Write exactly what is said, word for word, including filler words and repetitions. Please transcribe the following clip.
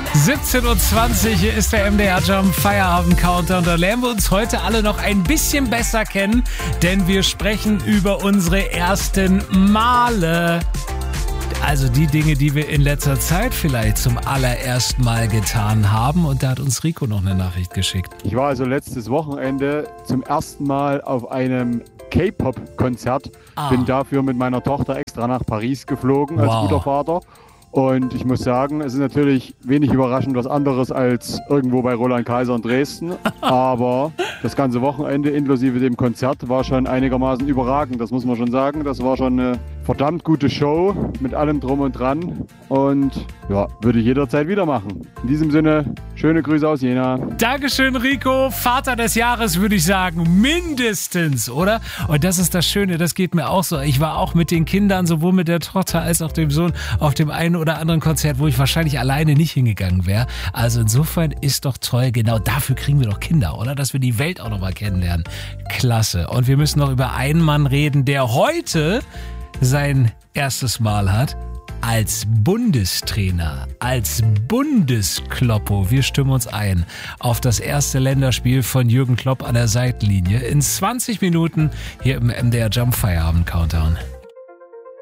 siebzehn Uhr zwanzig, hier ist der M D R Jump Feierabend Countdown. Da lernen wir uns heute alle noch ein bisschen besser kennen, denn wir sprechen über unsere ersten Male. Also die Dinge, die wir in letzter Zeit vielleicht zum allerersten Mal getan haben. Und da hat uns Rico noch eine Nachricht geschickt. Ich war also letztes Wochenende zum ersten Mal auf einem K-Pop-Konzert. Ah. Bin dafür mit meiner Tochter extra nach Paris geflogen als Wow. guter Vater. Und ich muss sagen, es ist natürlich wenig überraschend was anderes als irgendwo bei Roland Kaiser in Dresden. Aber das ganze Wochenende inklusive dem Konzert war schon einigermaßen überragend. Das muss man schon sagen. Das war schon eine verdammt gute Show mit allem drum und dran. Und ja, würde ich jederzeit wieder machen. In diesem Sinne, schöne Grüße aus Jena. Dankeschön, Rico. Vater des Jahres, würde ich sagen. Mindestens, oder? Und das ist das Schöne, das geht mir auch so. Ich war auch mit den Kindern, sowohl mit der Tochter als auch dem Sohn, auf dem einen oder anderen Konzert, wo ich wahrscheinlich alleine nicht hingegangen wäre. Also insofern ist doch toll, genau dafür kriegen wir doch Kinder, oder? Dass wir die Welt auch noch mal kennenlernen. Klasse. Und wir müssen noch über einen Mann reden, der heute sein erstes Mal hat als Bundestrainer, als Bundeskloppo. Wir stimmen uns ein auf das erste Länderspiel von Jürgen Klopp an der Seitenlinie in zwanzig Minuten hier im M D R Jump Feierabend Countdown.